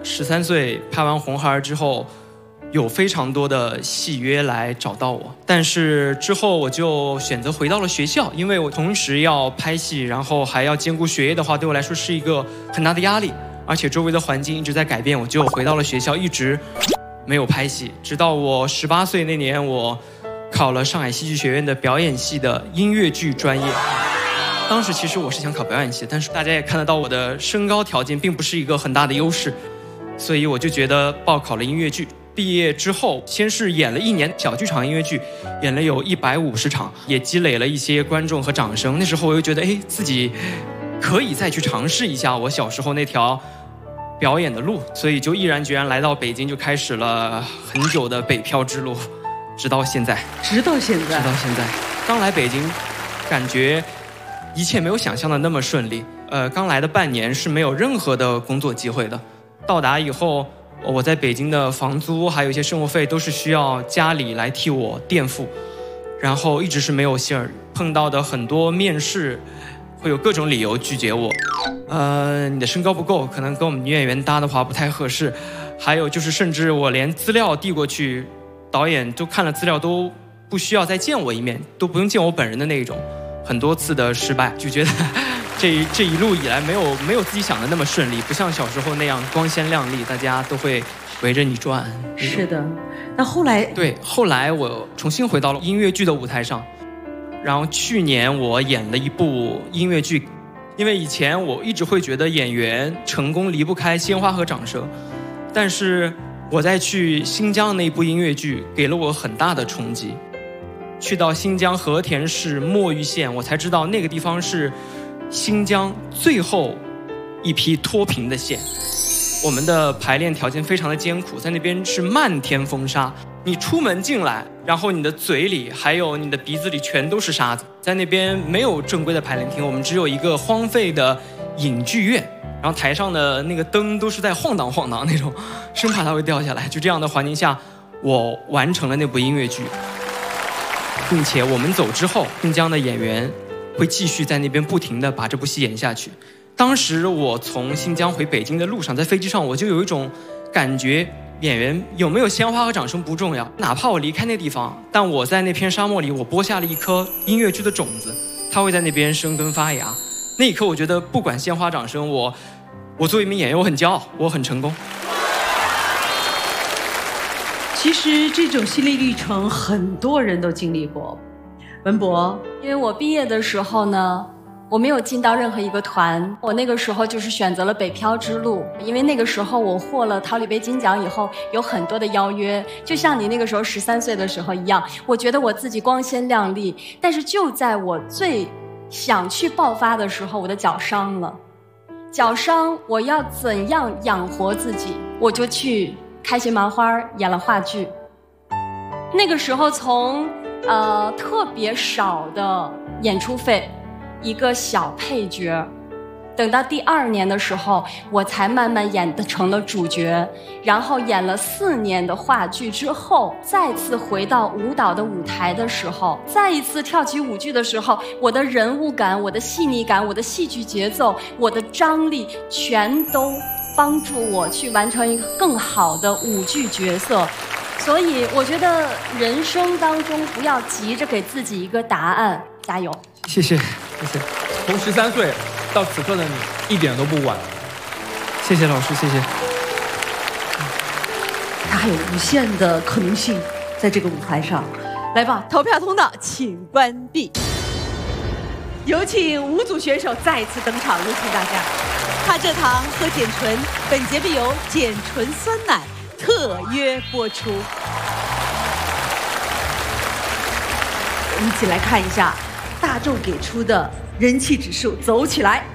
13岁拍完《红孩儿》之后，有非常多的戏约来找到我，但是之后我就选择回到了学校，因为我同时要拍戏，然后还要兼顾学业的话，对我来说是一个很大的压力，而且周围的环境一直在改变，我就回到了学校，一直没有拍戏，直到我18岁那年，我考了上海戏剧学院的表演系的音乐剧专业。当时其实我是想考表演系，但是大家也看得到我的身高条件并不是一个很大的优势，所以我就觉得报考了音乐剧。毕业之后，先是演了1年小剧场音乐剧，演了有150场，也积累了一些观众和掌声。那时候我又觉得，自己可以再去尝试一下我小时候那条表演的路，所以就毅然决然来到北京，就开始了很久的北漂之路，直到现在。刚来北京，感觉一切没有想象的那么顺利。刚来的半年是没有任何的工作机会的。到达以后，我在北京的房租还有一些生活费都是需要家里来替我垫付，然后一直是没有信儿。碰到的很多面试会有各种理由拒绝我，你的身高不够，可能跟我们女演员搭的话不太合适。还有就是甚至我连资料递过去，导演都看了资料都不需要再见我一面，都不用见我本人的那种。很多次的失败，就觉得这一路以来没有自己想的那么顺利，不像小时候那样光鲜亮丽，大家都会围着你转。 是的，那后来？ 对，后来我重新回到了音乐剧的舞台上，然后去年我演了一部音乐剧，因为以前我一直会觉得演员成功离不开鲜花和掌声，但是我在去新疆那一部音乐剧给了我很大的冲击。去到新疆和田市墨玉县，我才知道那个地方是新疆最后一批脱贫的县。我们的排练条件非常的艰苦，在那边是漫天风沙，你出门进来，然后你的嘴里还有你的鼻子里全都是沙子。在那边没有正规的排练厅，我们只有一个荒废的影剧院，然后台上的那个灯都是在晃荡晃荡那种，生怕它会掉下来。就这样的环境下，我完成了那部音乐剧，并且我们走之后，新疆的演员会继续在那边不停地把这部戏演下去。当时我从新疆回北京的路上，在飞机上我就有一种感觉，演员有没有鲜花和掌声不重要，哪怕我离开那地方，但我在那片沙漠里，我播下了一颗音乐剧的种子，它会在那边生根发芽。那一刻我觉得不管鲜花掌声，我作为一名演员，我很骄傲，我很成功。 其实这种心理历程很多人都经历过。文博， 因为我毕业的时候呢，我没有进到任何一个团，我那个时候就是选择了北漂之路。因为那个时候我获了桃李杯金奖以后，有很多的邀约，就像你那个时候13岁的时候一样，我觉得我自己光鲜亮丽，但是就在我最想去爆发的时候，我的脚伤了。脚伤，我要怎样养活自己？我就去开心麻花演了话剧。那个时候从特别少的演出费，一个小配角，等到第2年的时候，我才慢慢演成了主角，然后演了4年的话剧之后，再次回到舞蹈的舞台的时候，再一次跳起舞剧的时候，我的人物感、我的细腻感、我的戏剧节奏、我的张力，全都帮助我去完成一个更好的舞剧角色。所以我觉得人生当中不要急着给自己一个答案，加油。 谢谢。 从13岁到此刻的你一点都不晚。 谢谢老师，谢谢。 他还有无限的可能性在这个舞台上。来吧，投票通道请关闭。有请5组选手再次登场，有请大家。怕蔗糖喝碱醇，本节必由碱醇酸奶特约播出。我们一起来看一下大众给出的人气指数，走起来。